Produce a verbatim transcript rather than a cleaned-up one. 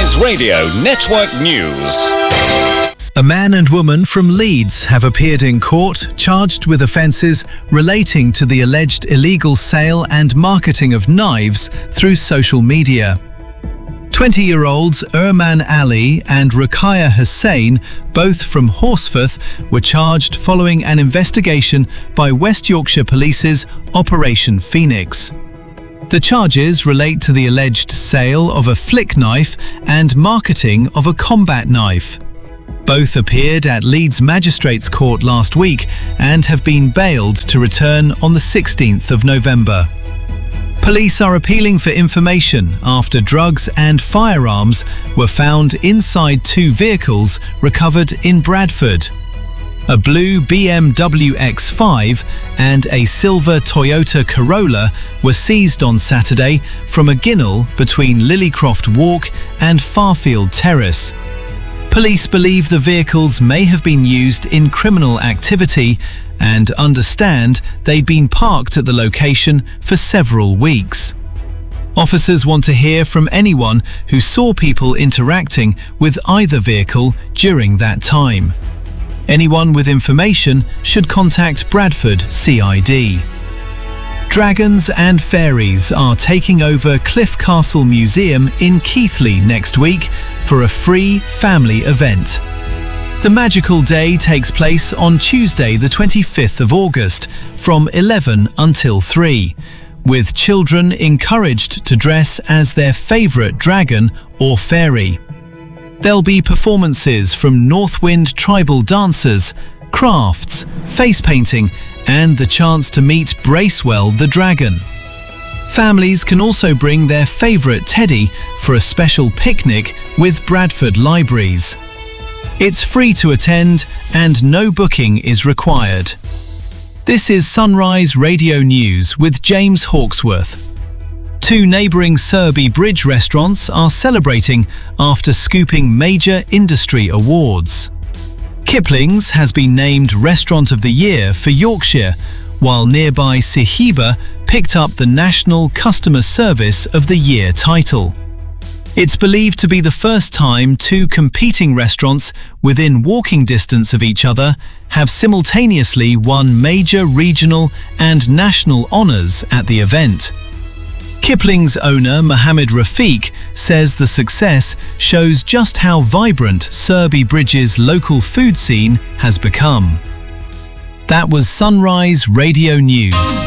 Sunrise Radio Network News. A man and woman from Leeds have appeared in court charged with offences relating to the alleged illegal sale and marketing of knives through social media. twenty-year-olds Erman Ali and Ruqayya Hussain, both from Horsforth, were charged following an investigation by West Yorkshire Police's Operation Phoenix. The charges relate to the alleged sale of a flick knife and marketing of a combat knife. Both appeared at Leeds Magistrates Court last week and have been bailed to return on the sixteenth of November. Police are appealing for information after drugs and firearms were found inside two vehicles recovered in Bradford. A blue B M W X five and a silver Toyota Corolla were seized on Saturday from a ginnel between Lillycroft Walk and Farfield Terrace. Police believe the vehicles may have been used in criminal activity and understand they'd been parked at the location for several weeks. Officers want to hear from anyone who saw people interacting with either vehicle during that time. Anyone with information should contact Bradford C I D. Dragons and fairies are taking over Cliff Castle Museum in Keighley next week for a free family event. The magical day takes place on Tuesday the twenty-fifth of August from eleven until three, with children encouraged to dress as their favourite dragon or fairy. There'll be performances from Northwind tribal dancers, crafts, face painting and the chance to meet Bracewell the dragon. Families can also bring their favourite teddy for a special picnic with Bradford Libraries. It's free to attend and no booking is required. This is Sunrise Radio News with James Hawksworth. Two neighbouring Surby Bridge restaurants are celebrating after scooping major industry awards. Kipling's has been named Restaurant of the Year for Yorkshire, while nearby Sahiba picked up the National Customer Service of the Year title. It's believed to be the first time two competing restaurants within walking distance of each other have simultaneously won major regional and national honours at the event. Kipling's owner Mohammed Rafiq says the success shows just how vibrant Surby Bridge's local food scene has become. That was Sunrise Radio News.